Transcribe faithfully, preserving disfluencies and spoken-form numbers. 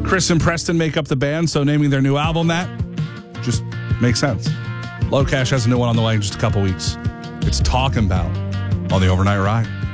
Chris and Preston make up the band, so naming their new album that just makes sense. Low Cash has a new one on the way in just a couple weeks. It's Talking About on the Overnight Ride.